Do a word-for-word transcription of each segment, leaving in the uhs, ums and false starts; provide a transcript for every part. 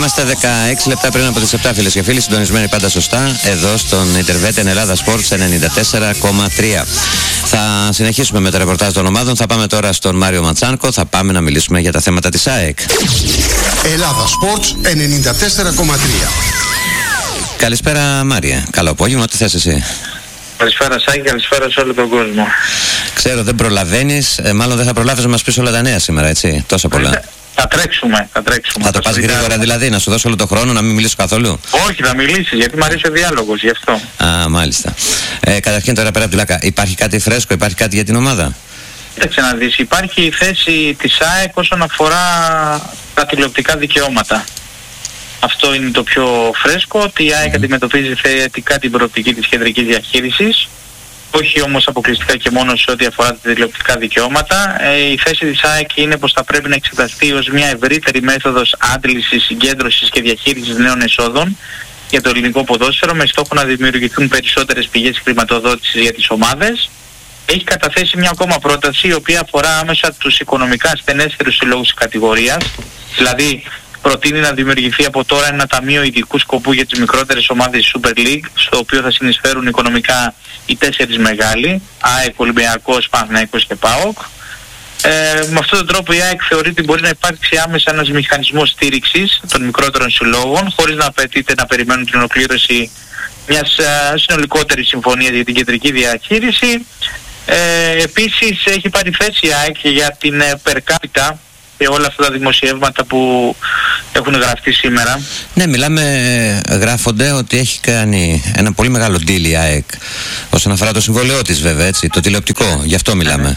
Είμαστε δεκαέξι λεπτά πριν από τις επτά, φίλες και φίλοι, συντονισμένοι πάντα σωστά εδώ στον Ιντερβέτεν Ελλάδα Sports ενενήντα τέσσερα κόμμα τρία. Θα συνεχίσουμε με τα ρεπορτάζ των ομάδων. Θα πάμε τώρα στον Μάριο Ματσάνκο. Θα πάμε να μιλήσουμε για τα θέματα της ΑΕΚ. Ελλάδα Sports ενενήντα τέσσερα κόμμα τρία. Καλησπέρα Μάρια. Καλό απόγευμα. Τι θες εσύ? Καλησπέρα Σάκη, καλησπέρα σε όλο τον κόσμο. Ξέρω δεν προλαβαίνεις, ε, μάλλον δεν θα προλάβεις να μας πεις όλα τα νέα σήμερα, έτσι, τόσα πολλά. Θα τρέξουμε, θα τρέξουμε. Θα το πας γρήγορα δηλαδή, να σου δώσω όλο το χρόνο να μην μιλήσω καθόλου? Όχι, θα μιλήσεις, γιατί μου αρέσει ο διάλογος, γι' αυτό. Α, μάλιστα. Ε, καταρχήν τώρα πέρα από τη Λάκα, υπάρχει κάτι φρέσκο, υπάρχει κάτι για την ομάδα? Κοίταξε να δεις, υπάρχει η θέση της ΑΕΚ όσον αφορά τα τηλεοπτικά δικαιώματα. Αυτό είναι το πιο φρέσκο, ότι η ΑΕΚ mm. αντιμετωπίζει θετικά την προοπτική της κεντρικής διαχείρισης, όχι όμως αποκλειστικά και μόνο σε ό,τι αφορά τα τηλεοπτικά δικαιώματα. Ε, η θέση της ΑΕΚ είναι πως θα πρέπει να εξεταστεί ως μια ευρύτερη μέθοδος άντλησης, συγκέντρωσης και διαχείρισης νέων εσόδων για το ελληνικό ποδόσφαιρο, με στόχο να δημιουργηθούν περισσότερες πηγές χρηματοδότησης για τις ομάδες. Έχει καταθέσει μια ακόμα πρόταση, η οποία αφορά άμεσα τους οικονομικά ασθενέστερους συλλόγους κατηγορίας, δηλαδή προτείνει να δημιουργηθεί από τώρα ένα ταμείο ειδικού σκοπού για τις μικρότερες ομάδες της Super League, στο οποίο θα συνεισφέρουν οικονομικά οι τέσσερις μεγάλοι, ΑΕΚ, Ολυμπιακός, Παναθηναϊκός και ΠΑΟΚ. Ε, με αυτόν τον τρόπο η ΑΕΚ θεωρεί ότι μπορεί να υπάρξει άμεσα ένας μηχανισμός στήριξης των μικρότερων συλλόγων, χωρίς να απαιτείται να περιμένουν την ολοκλήρωση μιας α, συνολικότερης συμφωνίας για την κεντρική διαχείριση. Ε, επίσης έχει πάρει θέση η ΑΕΚ για την ε, per capita και όλα αυτά τα δημοσιεύματα που έχουν γραφτεί σήμερα. Ναι, μιλάμε, γράφονται ότι έχει κάνει ένα πολύ μεγάλο deal η ΑΕΚ όσον αφορά το συμβόλαιό της, βέβαια, έτσι, το τηλεοπτικό, γι' αυτό μιλάμε.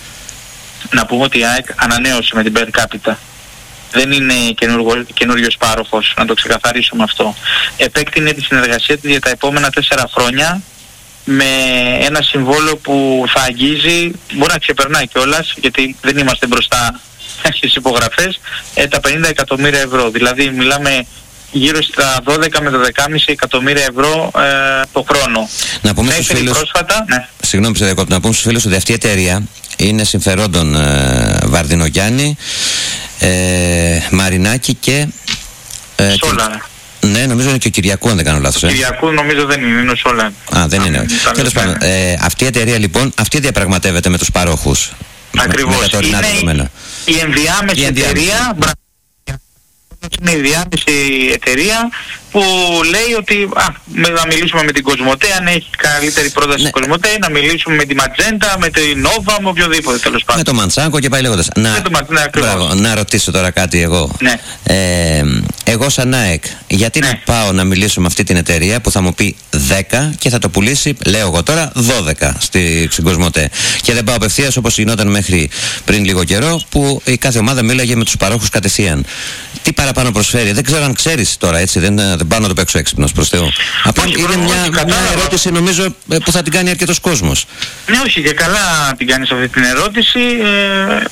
Να πούμε ότι η ΑΕΚ ανανέωσε με την per capita. Δεν είναι καινούριος πάροχος, να το ξεκαθαρίσουμε αυτό. Επέκτηνε τη συνεργασία της για τα επόμενα τέσσερα χρόνια με ένα συμβόλαιο που θα αγγίζει, μπορεί να ξεπερνάει κιόλας, γιατί δεν είμαστε μπροστά στις υπογραφές, ε, τα πενήντα εκατομμύρια ευρώ. Δηλαδή μιλάμε γύρω στα δώδεκα με δώδεκα κόμμα πέντε εκατομμύρια ευρώ ε, το χρόνο. Να πούμε στους φίλους, πρόσφατα, ναι. Συγγνώμη, να πούμε στους φίλους ότι αυτή η εταιρεία είναι συμφερόντων ε, Βαρδινογιάννη, ε, Μαρινάκη και ε, Σόλα. Ναι, νομίζω είναι και ο Κυριακού, αν δεν κάνω λάθος. Ο Κυριακού ε. νομίζω δεν είναι, είναι ο Σόλα. Α, δεν Α, είναι. Τέλος πάντων, ε, αυτή η εταιρεία λοιπόν, αυτή διαπραγματεύεται με τους παρόχους. Ακριβώς. Με, με είναι η ενδιάμεση εταιρεία, είναι η ενδιάμεση εταιρεία που λέει ότι α, να μιλήσουμε με την Κοσμοτέ, αν έχει καλύτερη πρόταση ναι. η Κοσμοτέ, να μιλήσουμε με τη Ματζέντα, με την Νόβα, με οποιοδήποτε τέλος πάντων. Με το Μαντσάκο και πάει λέγοντας. Να, ναι, μπράβο, να ρωτήσω τώρα κάτι εγώ. Ναι. Ε, εγώ σαν ΑΕΚ, γιατί ναι. να πάω να μιλήσω με αυτή την εταιρεία που θα μου πει δέκα και θα το πουλήσει, λέω εγώ τώρα, δώδεκα στη, στην Κοσμοτέ. Και δεν πάω απευθείας όπως γινόταν μέχρι πριν λίγο καιρό, που η κάθε ομάδα μίλαγε με τους παρόχους κατευθείαν. Τι παραπάνω προσφέρει? Δεν ξέρω αν ξέρεις τώρα, έτσι, δεν, δεν πάω να το παίξω έξυπνος προς Θεού. Απλά είναι όχι, μια, όχι, μια ερώτηση νομίζω που θα την κάνει αρκετός κόσμος. Ναι, όχι, και καλά την κάνεις αυτή την ερώτηση. Ε,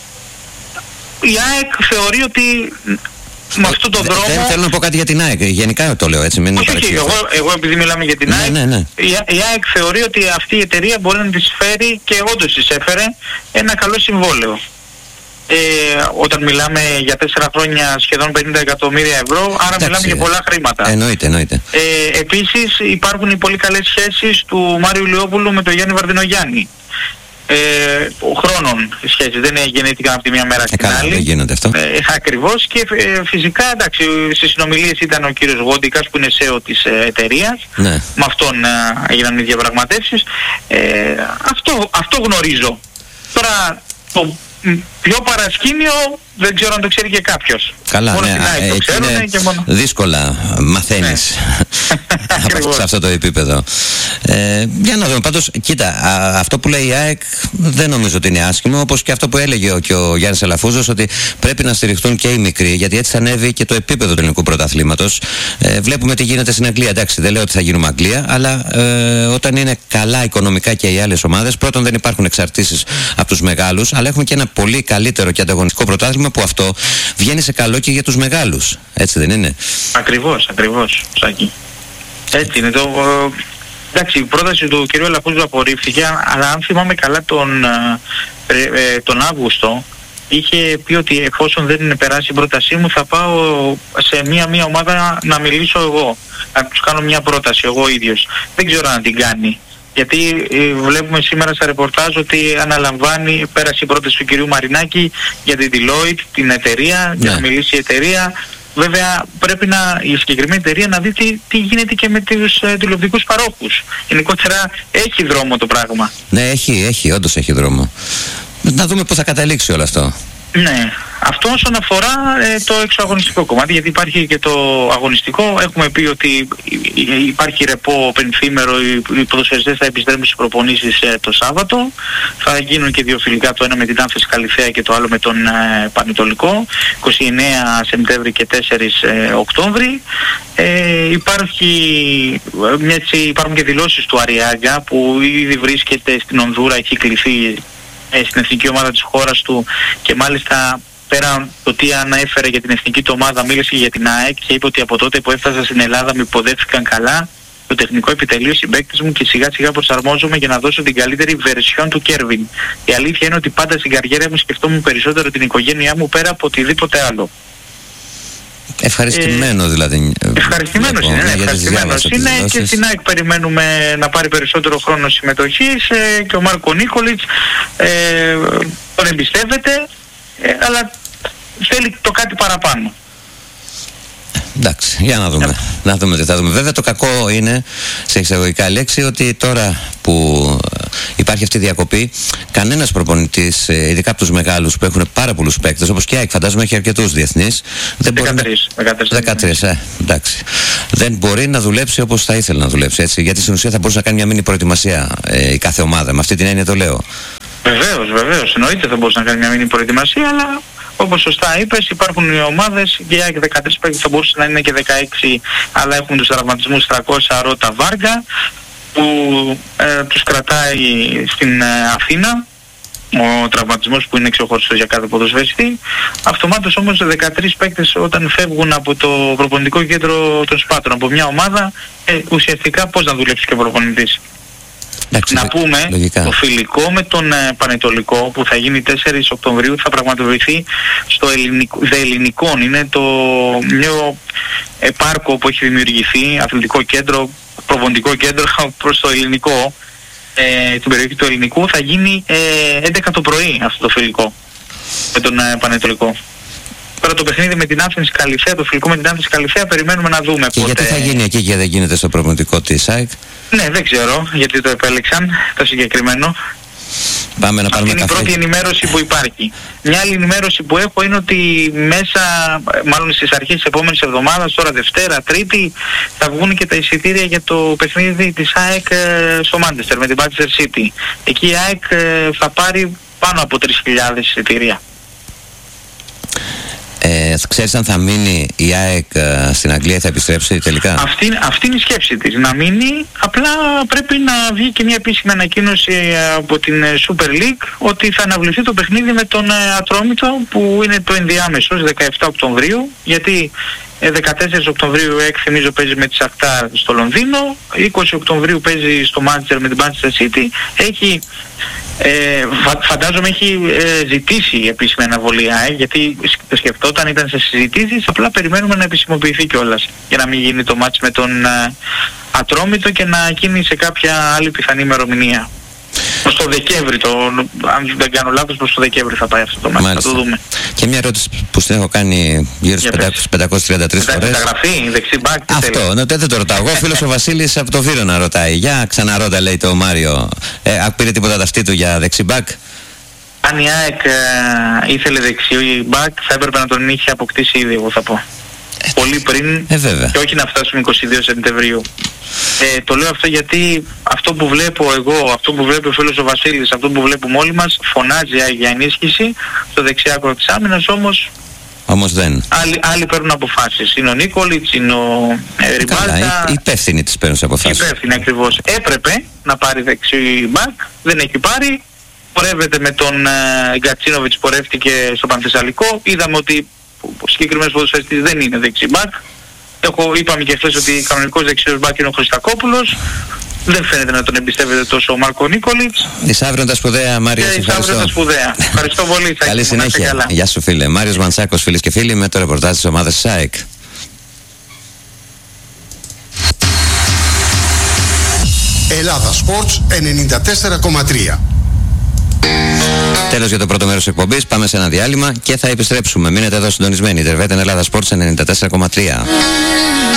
η ΑΕΚ θεωρεί ότι με αυτόν τον δρόμο... Δεν θέλω να πω κάτι για την ΑΕΚ, γενικά το λέω έτσι, μην είναι όχι, εγώ, εγώ επειδή μιλάμε για την ναι, ΑΕΚ, ναι, ναι. Η, η ΑΕΚ θεωρεί ότι αυτή η εταιρεία μπορεί να της φέρει, και όντως της έφερε, ένα καλό συμβόλαιο. Ε, όταν μιλάμε για τέσσερα χρόνια σχεδόν πενήντα εκατομμύρια ευρώ, άρα εντάξει, μιλάμε για πολλά χρήματα. Εννοείται, εννοείται. Ε, επίσης υπάρχουν οι πολύ καλές σχέσεις του Μάριου Λιόπουλου με τον Γιάννη Βαρδινογιάννη. Ε, χρόνων σχέσεις, δεν γεννήθηκαν από τη μια μέρα στην ε, άλλη. Δεν γίνεται αυτό. Ε, ακριβώς, και ε, φυσικά εντάξει, στις συνομιλίες ήταν ο κύριος Γόντικας που είναι σι ι ο της ε, εταιρείας. Ναι. Με αυτόν ε, έγιναν οι διαπραγματεύσεις. Ε, αυτό, αυτό γνωρίζω. Τώρα το πιο παρασκήνιο δεν ξέρω αν το ξέρει και κάποιος. Καλά, μόνο ναι, ε, το ξέρουν και μόνο... δύσκολα μαθαίνεις ναι. σε αυτό το επίπεδο. Ε, για να δούμε, πάντως, κοίτα, α, αυτό που λέει η ΑΕΚ δεν νομίζω ότι είναι άσχημο, όπως και αυτό που έλεγε ο, και ο Γιάννης Αλαφούζος, ότι πρέπει να στηριχτούν και οι μικροί, γιατί έτσι θα ανέβει και το επίπεδο του ελληνικού πρωταθλήματος. Ε, βλέπουμε τι γίνεται στην Αγγλία. Εντάξει, δεν λέω ότι θα γίνουμε Αγγλία, αλλά ε, όταν είναι καλά οικονομικά και οι άλλες ομάδες, πρώτον δεν υπάρχουν εξαρτήσεις από τους μεγάλους, αλλά έχουμε και ένα πολύ καλύτερο και ανταγωνιστικό πρωτάθλημα, που αυτό βγαίνει σε καλό και για τους μεγάλους. Έτσι δεν είναι? Ακριβώς, ακριβώς, Σάκη. Έτσι είναι το... Εντάξει, η πρόταση του κ. Αλαφούζου απορρίφθηκε, αλλά αν θυμάμαι καλά τον, ε, ε, τον Αύγουστο, είχε πει ότι εφόσον δεν περάσει η πρότασή μου θα πάω σε μία-μία ομάδα να μιλήσω εγώ, να τους κάνω μια πρόταση εγώ ίδιος. Δεν ξέρω αν την κάνει. Γιατί ε, βλέπουμε σήμερα στα ρεπορτάζ ότι αναλαμβάνει, πέρασε η πρόταση του κυρίου Μαρινάκη για την Deloitte, την εταιρεία, yeah. για να μιλήσει η εταιρεία. Βέβαια πρέπει να, η συγκεκριμένη εταιρεία να δει τι, τι γίνεται και με τους ε, τηλεοπτικούς παρόχους. Γενικότερα έχει δρόμο το πράγμα. Ναι, έχει, έχει, όντως έχει δρόμο. Να δούμε πού θα καταλήξει όλο αυτό. Ναι, αυτό όσον αφορά ε, το εξωαγωνιστικό κομμάτι, γιατί υπάρχει και το αγωνιστικό. Έχουμε πει ότι υπάρχει ρεπό πενθήμερο, οι ποδοσφαιριστές θα επιστρέψουν στις προπονήσεις ε, το Σάββατο. Θα γίνουν και δύο φιλικά, το ένα με την Άμφεση Καλυθέα και το άλλο με τον ε, Πανετολικό, είκοσι εννέα Σεπτέμβρη και τέσσερις ε, Οκτώβρη. Ε, υπάρχει, μια, έτσι, υπάρχουν και δηλώσεις του Αριάγκα που ήδη βρίσκεται στην Ονδούρα, έχει κληθεί στην εθνική ομάδα της χώρας του και μάλιστα πέραν το τι ανέφερε για την εθνική του ομάδα μίλησε για την ΑΕΚ και είπε ότι από τότε που έφτασα στην Ελλάδα με υποδέχθηκαν καλά το τεχνικό επιτελείο, οι συμπαίκτες μου και σιγά σιγά προσαρμόζομαι για να δώσω την καλύτερη βερσιόν του Κέρβιν. Η αλήθεια είναι ότι πάντα στην καριέρα μου σκεφτόμουν περισσότερο την οικογένειά μου πέρα από οτιδήποτε άλλο. Ευχαριστημένο ε, δηλαδή. Ευχαριστημένος είναι, ναι, ευχαριστημένος είναι και στην ΑΕΚ περιμένουμε να πάρει περισσότερο χρόνο συμμετοχής ε, και ο Μάρκο Νίκολιτς ε, τον εμπιστεύεται ε, αλλά θέλει το κάτι παραπάνω. Εντάξει, για να δούμε. Yeah. Να δούμε τι θα δούμε. Βέβαια το κακό είναι, σε εξαγωγικά λέξη, ότι τώρα που υπάρχει αυτή η διακοπή, κανένας προπονητής, ειδικά από τους μεγάλους που έχουν πάρα πολλούς παίκτες, όπως και η ΑΕΚ φαντάζομαι έχει αρκετούς διεθνείς, δεν δεκατρείς, μπορεί να... δεκατρείς, δεκατρείς, ε, εντάξει. Δεν μπορεί να δουλέψει όπως θα ήθελε να δουλέψει, έτσι, γιατί στην ουσία θα μπορούσε να κάνει μια μίνι προετοιμασία ε, η κάθε ομάδα. Με αυτή την έννοια το λέω. Βεβαίως, βεβαίως. Εννοείται θα μπορούσε να κάνει μια μίνι προετοιμασία, αλλά όπως σωστά είπες, υπάρχουν οι ομάδες και οι δεκατρείς παίκτες θα μπορούσε να είναι και δεκαέξι, αλλά έχουν τους τραυματισμούς τριακόσια Ρώτα Βάργα που ε, τους κρατάει στην ε, Αθήνα, ο τραυματισμός που είναι ξεχωριστός για κάθε ποδοσφαιριστή. Αυτομάτως όμως οι δεκατρείς παίκτες όταν φεύγουν από το προπονητικό κέντρο των Σπάτων από μια ομάδα, ε, ουσιαστικά πώς να δουλέψει και ο προπονητής. Εντάξει, να πούμε, λογικά. Το φιλικό με τον ε, Πανετολικό που θα γίνει τέσσερις Οκτωβρίου θα πραγματοποιηθεί στο ελληνικό, The Ελληνικών. Είναι το νέο ε, πάρκο που έχει δημιουργηθεί, αθλητικό κέντρο, προπονητικό κέντρο προς το ελληνικό, ε, την περιοχή του Ελληνικού. Θα γίνει ε, έντεκα το πρωί αυτό το φιλικό με τον ε, Πανετολικό. Τώρα το παιχνίδι με την Άμφεση Καλυθέα, το φιλικό με την Άμφεση Καλυθέα, περιμένουμε να δούμε. Και πότε... γιατί θα γίνει εκεί και δεν γίνεται στο προπονητικό της ΑΕΚ? Ναι, δεν ξέρω γιατί το επέλεξαν το συγκεκριμένο. Πάμε να πάρουμε αυτή είναι η πρώτη ενημέρωση που υπάρχει. Μια άλλη ενημέρωση που έχω είναι ότι μέσα, μάλλον στις αρχές της επόμενης εβδομάδας, τώρα Δευτέρα, Τρίτη, θα βγουν και τα εισιτήρια για το παιχνίδι της ΑΕΚ στο Μάντσεστερ με την Manchester City. Εκεί η ΑΕΚ θα πάρει πάνω από τρεις χιλιάδες εισιτήρια. Ε, ξέρεις αν θα μείνει η ΑΕΚ στην Αγγλία ή θα επιστρέψει τελικά? Αυτή, αυτή είναι η σκέψη της, να μείνει. Απλά πρέπει να βγει και μια επίσημη ανακοίνωση από την Super League ότι θα αναβληθεί το παιχνίδι με τον Ατρόμητο που είναι το ενδιάμεσο δεκαεπτά Οκτωβρίου, γιατί δεκατέσσερις Οκτωβρίου η ΑΕΚ θυμίζω παίζει με τη Σαχτάρ στο Λονδίνο, είκοσι Οκτωβρίου παίζει στο Manchester με την Manchester City. Έχει Ε, φα, φαντάζομαι έχει ε, ζητήσει επίσημη αναβολή ε, γιατί το σκεφτόταν, ήταν σε συζητήσεις, απλά περιμένουμε να επισημοποιηθεί κιόλας για να μην γίνει το μάτς με τον ε, Ατρόμητο και να γίνει σε κάποια άλλη πιθανή ημερομηνία. Προς το Δεκέμβρη, το, αν δεν κάνω λάθος, προς το Δεκέμβρη θα πάει αυτό το μάτι, θα το δούμε. Και μια ερώτηση που στην έχω κάνει γύρω στις πεντακόσιες τριάντα τρεις φορές. Μεταγραφή, δεξί μπακ, τι αυτό, ναι, δεν το ρωτάω. Εγώ, φίλος ο Βασίλης από το Βύρο να ρωτάει. Για ξαναρώτα, λέει το Μάριο. Ε, πήρε τίποτα ταυτί του για δεξί μπακ? Αν η ΑΕΚ ε, ήθελε δεξί μπακ, θα έπρεπε να τον είχε αποκτήσει ήδη, εγώ θα πω. Ε, Πολύ πριν ε, και όχι να φτάσουμε είκοσι δύο Σεπτεμβρίου. Ε, το λέω αυτό γιατί αυτό που βλέπω εγώ, αυτό που βλέπει ο φίλος ο Βασίλης, αυτό που βλέπουμε όλοι μας, φωνάζει για ενίσχυση στο δεξιά άκρο της άμυνας, όμως Όμως δεν. Άλλοι, άλλοι παίρνουν αποφάσεις. Είναι ο Νίκολιτς, είναι ο ε, Ριμπάλτα. Οι υπεύθυνοι τις παίρνουν αποφάσεις. Υπεύθυνοι ακριβώς. Έπρεπε να πάρει δεξί μπακ, δεν έχει πάρει. Πορεύεται με τον ε, Γκατσίνοβιτς, πορεύτηκε στο Πανθεσσαλικό. Είδαμε ότι ο συγκεκριμένος ποδοσφαιριστής δεν είναι δεξί μπακ. Έχω, είπαμε και χθες ότι κανονικός δεξιός μπακ είναι ο Χριστακόπουλος. δεν φαίνεται να τον εμπιστεύεται τόσο ο Μάρκο Νίκολιτς. Εισαύριον τα σπουδαία, Μάριο. Και εισαύριον τα σπουδαία. Ευχαριστώ πολύ. Καλή συνέχεια. Γεια σου, φίλε. Μάριος Μαντσάκος, φίλες και φίλοι, με το ρεπορτάζ της ομάδας της ΑΕΚ. Ελλάδα Sports ενενήντα τέσσερα κόμμα τρία. Τέλος για το πρώτο μέρος της εκπομπής. Πάμε σε ένα διάλειμμα και θα επιστρέψουμε. Μείνετε εδώ συντονισμένοι. Τερβέτε Ελλάδα Sports ενενήντα τέσσερα κόμμα τρία.